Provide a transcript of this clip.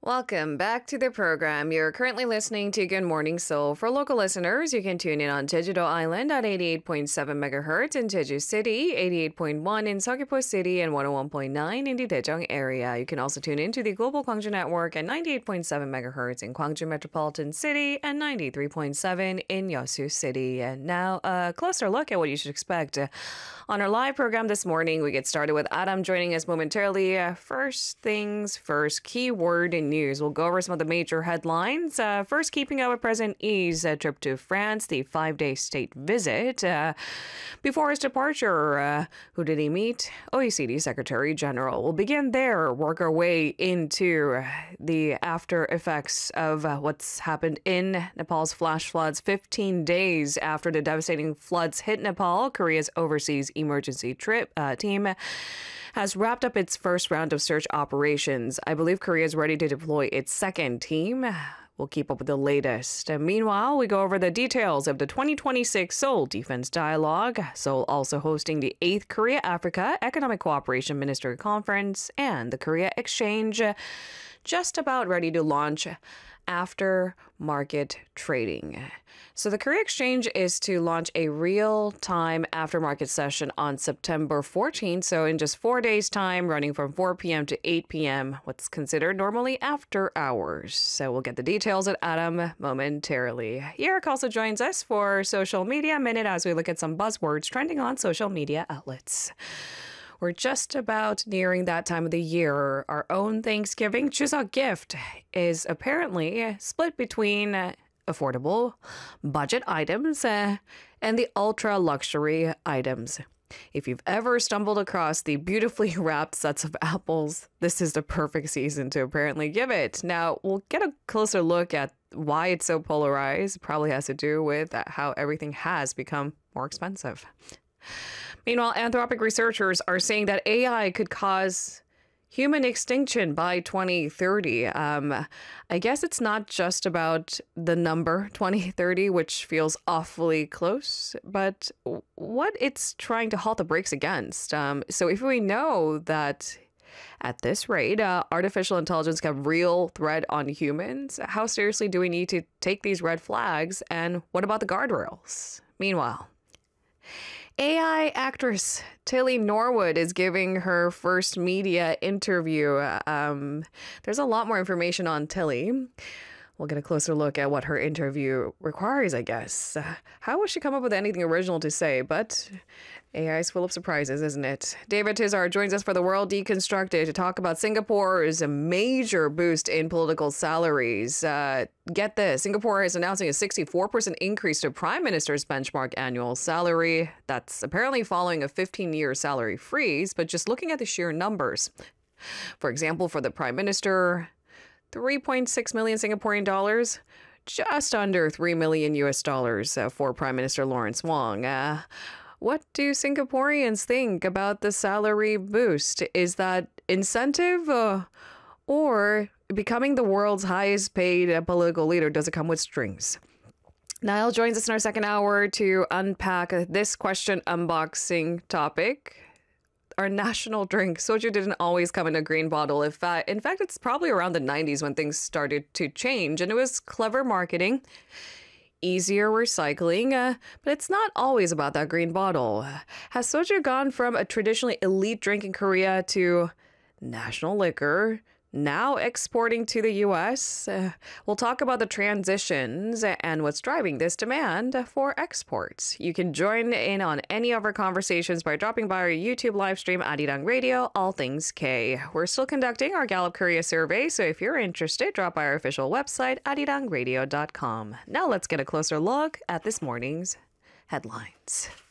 Welcome back to the program. You're currently listening to Good Morning Seoul. For local listeners, you can tune in on Jeju-do Island at 88.7 megahertz in Jeju City, 88.1 in Seogwipo City, and 101.9 in the Daejeong area. You can also tune in to the Global Gwangju Network at 98.7 megahertz in Gwangju Metropolitan City and 93.7 in Yeosu City. And now, a closer look at what you should expect on our live program this morning. We get started with Adam joining us momentarily. First things first, keyword in news. We'll go over some of the major headlines. First, keeping up with President Lee's trip to France, the 5-day state visit. Before his departure, who did he meet? OECD Secretary General. We'll begin there, work our way into the after effects of what's happened in Nepal's flash floods 15 days after the devastating floods hit Nepal. Korea's overseas emergency team has wrapped up its first round of search operations. I believe Korea is ready to deploy its second team. We'll keep up with the latest. And meanwhile, we go over the details of the 2026 Seoul Defense Dialogue. Seoul also hosting the 8th Korea-Africa Economic Cooperation Minister Conference and the Korea Exchange, just about ready to launch after-market trading. So the Korea Exchange is to launch a real-time after-market session on September 14th. So in just 4 days' time, running from 4 p.m. to 8 p.m., what's considered normally after hours. So we'll get the details at Adam momentarily. Eric also joins us for Social Media Minute as we look at some buzzwords trending on social media outlets. We're just about nearing that time of the year. Our own Thanksgiving Chuseok gift is apparently split between affordable budget items and the ultra luxury items. If you've ever stumbled across the beautifully wrapped sets of apples, this is the perfect season to apparently give it. Now, we'll get a closer look at why it's so polarized. It probably has to do with how everything has become more expensive. Meanwhile, Anthropic researchers are saying that AI could cause human extinction by 2030. I guess it's not just about the number 2030, which feels awfully close, but what it's trying to halt the brakes against. So if we know that at this rate, artificial intelligence can have real threat on humans, how seriously do we need to take these red flags? And what about the guardrails? Meanwhile, AI actress Tilly Norwood is giving her first media interview. There's a lot more information on Tilly. We'll get a closer look at what her interview requires, I guess. How will she come up with anything original to say? But AI is full of surprises, isn't it? David Tizar joins us for The World Deconstructed to talk about Singapore's major boost in political salaries. Get this, Singapore is announcing a 64% increase to Prime Minister's benchmark annual salary. That's apparently following a 15-year salary freeze, but just looking at the sheer numbers. For example, for the Prime Minister, 3.6 million Singaporean dollars, just under 3 million US dollars for Prime Minister Lawrence Wong. What do Singaporeans think about the salary boost? Is that incentive or becoming the world's highest paid political leader? Does it come with strings? Niall joins us in our second hour to unpack this question unboxing topic. Our national drink, soju, didn't always come in a green bottle. In fact, it's probably around the 90s when things started to change, and it was clever marketing, easier recycling, but it's not always about that green bottle. Has soju gone from a traditionally elite drink in Korea to national liquor, now exporting to the U.S.? We'll talk about the transitions and what's driving this demand for exports. You can join in on any of our conversations by dropping by our YouTube live stream, Arirang Radio, All Things K. We're still conducting our Gallup Korea survey, so if you're interested, drop by our official website, arirangradio.com. Now let's get a closer look at this morning's headlines.